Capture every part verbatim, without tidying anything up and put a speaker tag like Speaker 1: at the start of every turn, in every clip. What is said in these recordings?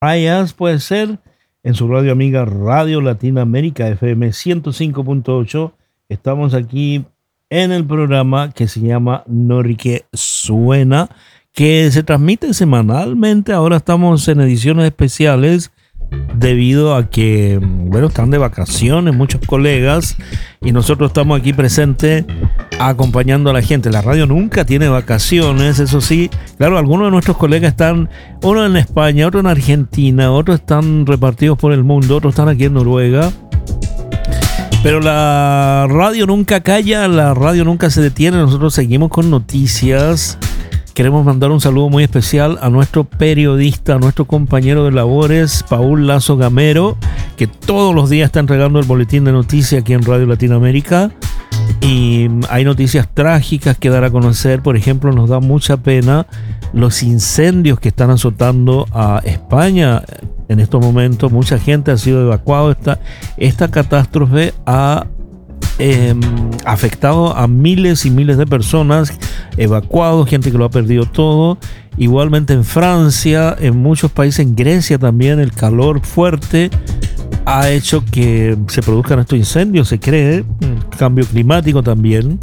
Speaker 1: Rayas puede ser en su radio amiga Radio Latinoamérica F M ciento cinco punto ocho. Estamos aquí en el programa que se llama Norique Suena, que se transmite semanalmente. Ahora estamos en ediciones especiales debido a que, bueno, están de vacaciones muchos colegas y nosotros estamos aquí presentes acompañando a la gente. La radio nunca tiene vacaciones, eso sí. Claro, algunos de nuestros colegas están, uno en España, otro en Argentina, otros están repartidos por el mundo, otros están aquí en Noruega. Pero la radio nunca calla, la radio nunca se detiene. Nosotros seguimos con noticias. Queremos mandar un saludo muy especial a nuestro periodista, a nuestro compañero de labores, Paul Lazo Gamero, que todos los días está entregando el boletín de noticias aquí en Radio Latinoamérica. Y hay noticias trágicas que dar a conocer. Por ejemplo, nos da mucha pena los incendios que están azotando a España en estos momentos. Mucha gente ha sido evacuada. Esta, esta catástrofe ha eh, afectado a miles y miles de personas evacuados, gente que lo ha perdido todo. Igualmente en Francia, en muchos países, en Grecia también, el calor fuerte ha hecho que se produzcan estos incendios, se cree, cambio climático también.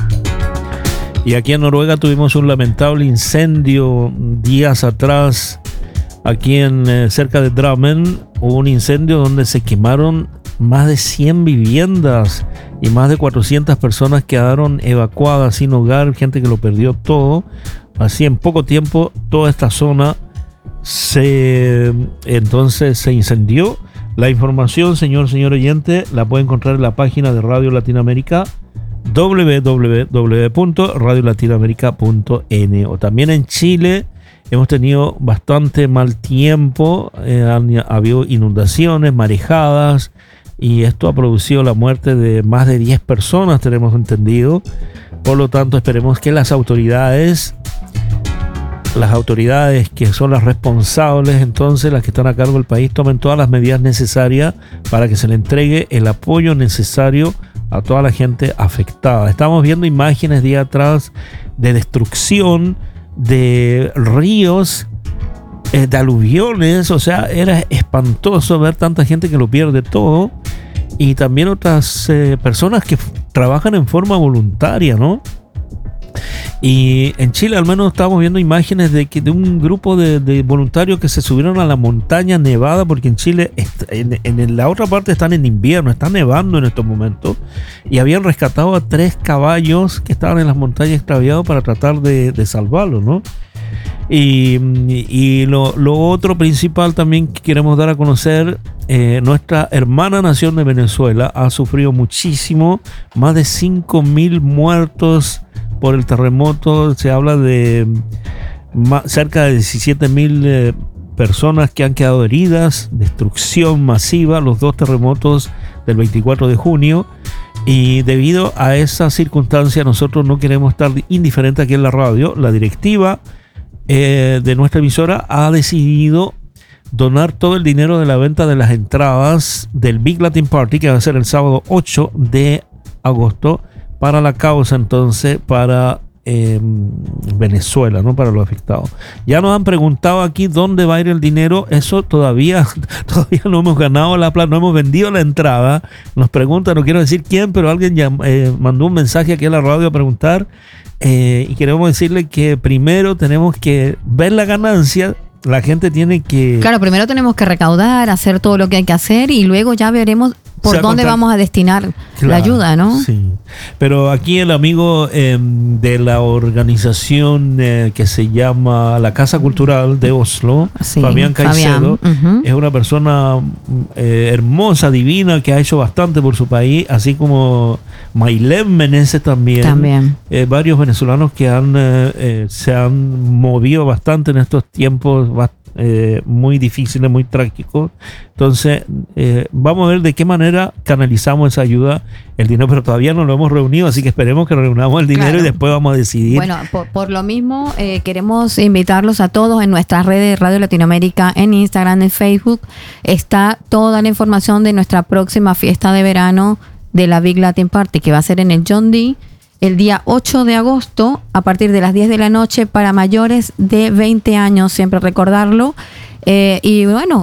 Speaker 1: Y aquí en Noruega tuvimos un lamentable incendio días atrás, aquí en eh, cerca de Drammen, hubo un incendio donde se quemaron más de cien viviendas y más de cuatrocientas personas quedaron evacuadas sin hogar, gente que lo perdió todo. Así en poco tiempo toda esta zona se entonces se incendió. La información, señor, señor oyente, la puede encontrar en la página de Radio Latinoamérica, doble u doble u doble u punto radio latinoamérica punto n. O también en Chile hemos tenido bastante mal tiempo, eh, han habido inundaciones, marejadas, y esto ha producido la muerte de más de diez personas, tenemos entendido. Por lo tanto, esperemos que las autoridades... Las autoridades que son las responsables, entonces las que están a cargo del país, tomen todas las medidas necesarias para que se le entregue el apoyo necesario a toda la gente afectada. Estamos viendo imágenes día atrás de destrucción de ríos, eh, de aluviones. O sea, era espantoso ver tanta gente que lo pierde todo, y también otras eh, personas que f- trabajan en forma voluntaria, ¿no? Y en Chile al menos estamos viendo imágenes de, que, de un grupo de, de voluntarios que se subieron a la montaña nevada, porque en Chile, en, en la otra parte están en invierno, está nevando en estos momentos, y habían rescatado a tres caballos que estaban en las montañas extraviados para tratar de, de salvarlos, ¿no? Y, y lo, lo otro principal también que queremos dar a conocer, eh, nuestra hermana nación de Venezuela ha sufrido muchísimo, más de cinco mil muertos por el terremoto. Se habla de más, cerca de diecisiete mil eh, personas que han quedado heridas, destrucción masiva, los dos terremotos del veinticuatro de junio. Y debido a esa circunstancia, nosotros no queremos estar indiferentes aquí en la radio. La directiva eh, de nuestra emisora ha decidido donar todo el dinero de la venta de las entradas del Big Latin Party, que va a ser el sábado ocho de agosto, para la causa, entonces, para eh, Venezuela, ¿no? Para los afectados. Ya nos han preguntado aquí dónde va a ir el dinero. Eso todavía, todavía no hemos ganado la plata, no hemos vendido la entrada. Nos preguntan, no quiero decir quién, pero alguien ya, eh, mandó un mensaje aquí a la radio a preguntar, eh, y queremos decirle que primero tenemos que ver la ganancia. La gente tiene que...
Speaker 2: Claro, primero tenemos que recaudar, hacer todo lo que hay que hacer, y luego ya veremos por o sea, dónde contar... vamos a destinar claro, la ayuda, ¿no?
Speaker 1: Sí. Pero aquí el amigo eh, de la organización eh, que se llama la Casa Cultural de Oslo, sí, Fabián Caicedo, Fabián. Uh-huh. Es una persona eh, hermosa, divina, que ha hecho bastante por su país, así como Maylén Meneses también.
Speaker 2: También.
Speaker 1: Eh, varios venezolanos que han eh, eh, se han movido bastante en estos tiempos Eh, muy difíciles, muy trágicos. Entonces eh, vamos a ver de qué manera canalizamos esa ayuda, el dinero, pero todavía no lo hemos reunido, así que esperemos que reunamos el dinero, claro, y después vamos a decidir.
Speaker 2: Bueno, por, por lo mismo eh, queremos invitarlos a todos en nuestras redes Radio Latinoamérica, en Instagram, en Facebook. Está toda la información de nuestra próxima fiesta de verano de la Big Latin Party, que va a ser en el John D. el día ocho de agosto a partir de las diez de la noche para mayores de veinte años, siempre recordarlo. Eh, y bueno,